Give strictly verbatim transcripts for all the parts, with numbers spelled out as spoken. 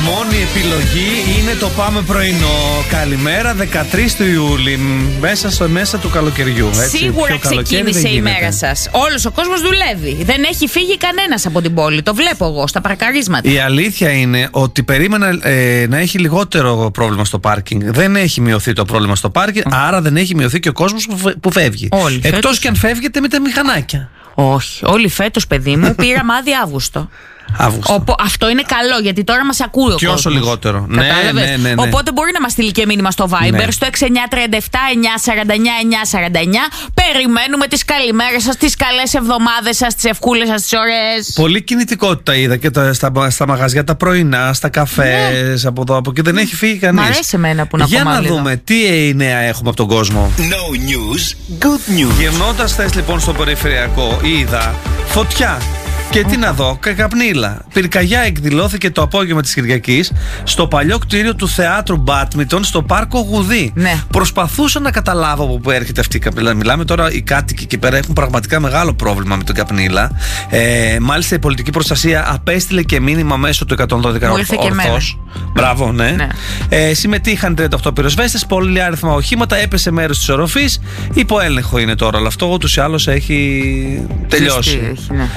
μόνη επιλογή είναι το πάμε πρωινό. Καλημέρα, δεκατρείς του Ιούλη, μέσα στο μέσα του καλοκαιριού. Έτσι, σίγουρα ξεκίνησε η μέρα σας. Όλος ο κόσμος δουλεύει. Δεν έχει φύγει κανένας από την πόλη. Το βλέπω εγώ στα παρκαρίσματα. Η αλήθεια είναι ότι περίμενα ε, να έχει λιγότερο πρόβλημα στο πάρκινγκ. Δεν έχει μειωθεί το πρόβλημα στο πάρκινγκ, mm. άρα δεν έχει μειωθεί και ο κόσμος που, που φεύγει. Εκτός φέτος... και αν φεύγετε με τα μηχανάκια. Όχι. Όλοι φέτος, παιδί μου, πήραμε άδεια Αύγουστο. Οπό, αυτό είναι καλό, γιατί τώρα μας ακούει ο κόσμος. Και όσο λιγότερο. Ναι, ναι, ναι, ναι. Οπότε μπορεί να μας στείλει και μήνυμα στο Viber, ναι, στο έξι εννιά τρία επτά εννιά σαράντα εννιά εννιά σαράντα εννιά. Περιμένουμε τις καλημέρες σας, τις καλές εβδομάδες σας, τις ευκούλες σας, τις ωραίες. Πολύ κινητικότητα είδα και τα, στα, στα μαγαζιά τα πρωινά, στα καφές, ναι, από εδώ από εκεί. Δεν έχει φύγει κανείς. Μ' αρέσει εμένα που να Για να λίγο. δούμε τι νέα έχουμε από τον κόσμο. No news, good news. Γυρνώντας χθες λοιπόν στο περιφερειακό, είδα φωτιά. Και τι να δω, καπνίλα. Πυρκαγιά εκδηλώθηκε το απόγευμα της Κυριακής στο παλιό κτίριο του Θεάτρου Μπάντμιντον στο πάρκο Γουδί. Ναι. Προσπαθούσα να καταλάβω από πού έρχεται αυτή η καπνίλα. Μιλάμε τώρα, οι κάτοικοι εκεί πέρα έχουν πραγματικά μεγάλο πρόβλημα με την καπνίλα. Ε, μάλιστα η πολιτική προστασία απέστειλε και μήνυμα μέσω του εκατόν δώδεκα ορθώς. Μπράβο, ναι. ναι. Ε, συμμετείχαν τριάντα οκτώ πυροσβέστες, πολύ άριθμα οχήματα, έπεσε μέρος της οροφής. Υπό έλεγχο είναι τώρα, αλλά αυτό ούτως ή άλλως έχει τελειώσει. Έχει, ναι.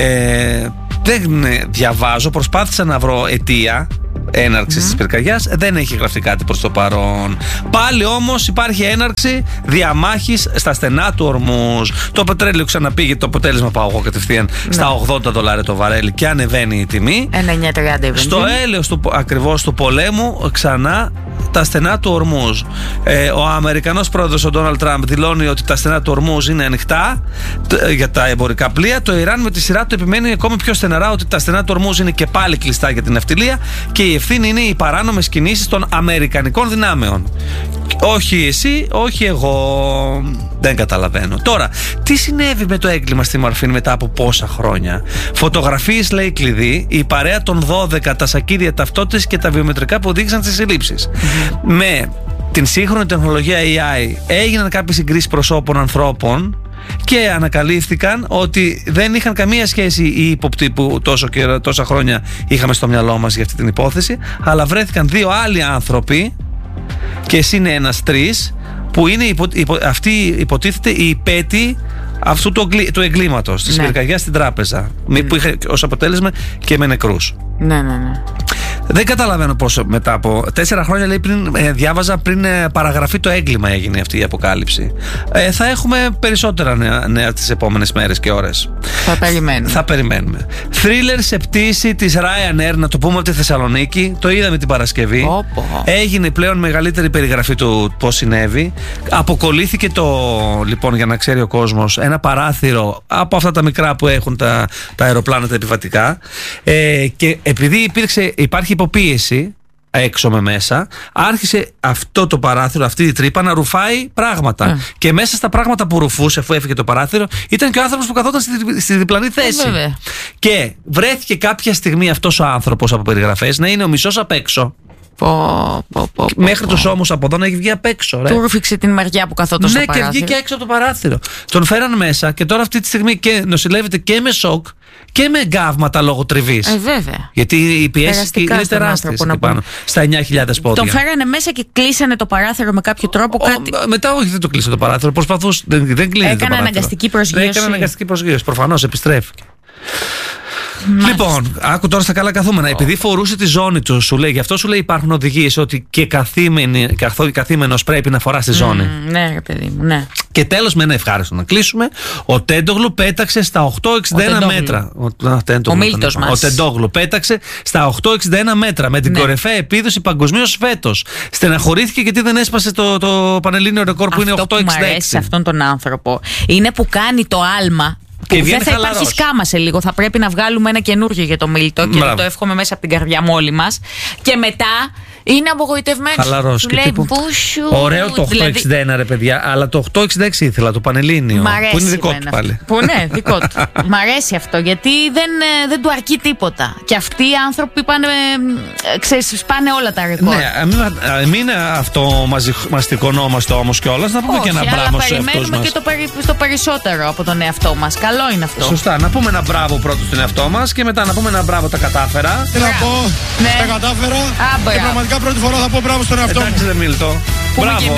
Ε, δεν διαβάζω, προσπάθησα να βρω αιτία έναρξης mm-hmm. της πυρκαγιάς, δεν έχει γραφτεί κάτι προς το παρόν. Πάλι όμως υπάρχει έναρξη διαμάχης στα στενά του Ορμούζ. Το πετρέλαιο ξαναπήγε, το αποτέλεσμα πάω εγώ κατευθείαν mm-hmm. στα ογδόντα δολάρια το βαρέλι και ανεβαίνει η τιμή. εννιά τριάντα Στο έλεος του, ακριβώς του πολέμου, ξανά τα στενά του Ορμούζ. Ε, ο Αμερικανός πρόεδρος ο Ντόναλντ Τραμπ δηλώνει ότι τα στενά του Ορμούζ είναι ανοιχτά τ, για τα εμπορικά πλοία. Το Ιράν με τη σειρά του επιμένει ακόμη πιο στεναρά ότι τα στενά του Ορμούζ είναι και πάλι κλειστά για την ναυτιλία και η ευθύνη είναι οι παράνομες κινήσεις των αμερικανικών δυνάμεων. Όχι εσύ, όχι εγώ. Δεν καταλαβαίνω. Τώρα, τι συνέβη με το έγκλημα στη Μαρφίν μετά από πόσα χρόνια? Φωτογραφίες, λέει, κλειδί, η παρέα των δώδεκα, τα σακίδια ταυτότητες και τα βιομετρικά που οδήγησαν στις συλλήψεις. Mm-hmm. Με την σύγχρονη τεχνολογία έι άι έγιναν κάποιες συγκρίσεις προσώπων ανθρώπων και ανακαλύφθηκαν ότι δεν είχαν καμία σχέση οι ύποπτοι που τόσο και, τόσα χρόνια είχαμε στο μυαλό μας για αυτή την υπόθεση, αλλά βρέθηκαν δύο άλλοι άνθρωποι και εσύ είναι ένας τρεις που είναι υπο, υπο, αυτοί υποτίθεται οι υπέτειοι αυτού του, του εγκλήματος, της πυρκαγιάς στην τράπεζα, mm. που είχε ως αποτέλεσμα και με νεκρούς. Ναι, ναι, ναι. Δεν καταλαβαίνω πόσο μετά από τέσσερα χρόνια, λέει, πριν, ε, διάβαζα πριν ε, παραγραφεί το έγκλημα έγινε αυτή η αποκάλυψη. Ε, θα έχουμε περισσότερα νέα, νέα τις επόμενες μέρες και ώρες. Θα περιμένουμε. Θα περιμένουμε. Θρίλερ σε πτήση της Ryanair, να το πούμε, από τη Θεσσαλονίκη. Το είδαμε την Παρασκευή. Οπό. Έγινε πλέον μεγαλύτερη περιγραφή του πώς συνέβη. Αποκολλήθηκε το, λοιπόν, για να ξέρει ο κόσμος, ένα παράθυρο από αυτά τα μικρά που έχουν τα, τα αεροπλάνα τα επιβατικά. Ε, και επειδή υπήρξε, υπάρχει υποπίεση έξω με μέσα, άρχισε αυτό το παράθυρο, αυτή η τρύπα να ρουφάει πράγματα. Mm. Και μέσα στα πράγματα που ρουφούσε, αφού έφυγε το παράθυρο, ήταν και ο άνθρωπος που καθόταν στη, στη διπλανή θέση. Mm. Και βρέθηκε κάποια στιγμή αυτός ο άνθρωπος από περιγραφές να είναι ο μισός απ' έξω. Πω, πω, πω, μέχρι πω. τους ώμους από εδώ να έχει βγει απ' έξω. Ρε. Του ρουφήξε την μεριά που καθόταν στο ναι, παράθυρο. Ναι, και βγήκε έξω από το παράθυρο. Τον φέραν μέσα και τώρα αυτή τη στιγμή και νοσηλεύεται και με σοκ και με εγκάβματα λόγω τριβής. Ε, βέβαια. Γιατί οι πιέσεις είναι τεράστιες εκεί πάνω, στα εννιά χιλιάδες πόδια. Τον φέρανε μέσα και κλείσανε το παράθυρο με κάποιο τρόπο. Ο, κάτι... Μετά, όχι, δεν το κλείσανε το παράθυρο. Προσπαθούσε. Δεν, δεν κλείνει. Έκανε αναγκαστική προσγείωση. Έκανε αναγκαστική προσγείωση. Προφανώς επιστρέφει. Μάλιστα. Λοιπόν, άκου τώρα στα καλά καθούμενα. Oh. Επειδή φορούσε τη ζώνη του, σου λέει, γι' αυτό σου λέει υπάρχουν οδηγίες ότι και καθήμενος πρέπει να φορά στη ζώνη. Mm, ναι, ρε παιδί μου, ναι. Και τέλος, με ένα ευχάριστο να κλείσουμε, ο Τέντογλου πέταξε στα οκτακόσια εξήντα ένα μέτρα. Ο, α, ο Μίλτος μας. Ο Τέντογλου πέταξε στα οκτακόσια εξήντα ένα μέτρα με την ναι. κορυφαία επίδοση παγκοσμίως φέτος. Στεναχωρήθηκε γιατί δεν έσπασε το, το πανελλήνιο ρεκόρ που αυτό είναι οκτακόσια εξήντα έξι. Αυτό που μου αρέσει σε αυτόν τον άνθρωπο είναι που κάνει το άλμα. Που δεν θα χαλαρός. Υπάρχει σκάμα σε λίγο. Θα πρέπει να βγάλουμε ένα καινούργιο για το Μίλτο και το εύχομαι μέσα από την καρδιά μου όλοι μας. Και μετά είναι απογοητευμένος. Χαλαρός. Και τύπου, ωραίο το οκτακόσια εξήντα ένα, δηλαδή, ρε παιδιά, αλλά το οκτακόσια εξήντα έξι ήθελα, το Πανελλήνιο. Που είναι δικό του πάλι. Που ναι, δικό του. Μ' αρέσει αυτό γιατί δεν, δεν του αρκεί τίποτα. Και αυτοί οι άνθρωποι πάνε, ξέρεις, σπάνε όλα τα ρεκόρ. Ναι, μην αυτομαστικωνόμαστε όμως κιόλας, να πούμε. Όχι, και ένα μπράβο σε αυτούς μας. Περιμένουμε και το, περι, το περισσότερο από τον εαυτό μας. Καλό Καλό είναι αυτό. Σωστά. Να πούμε ένα μπράβο πρώτο στον εαυτό μας και μετά να πούμε ένα μπράβο, τα κατάφερα. Τι να πω, ναι. τα κατάφερα. Α, και πραγματικά πρώτη φορά θα πω μπράβο στον εαυτό μου. Εντάξει, δεν μίλτο. Μπράβο.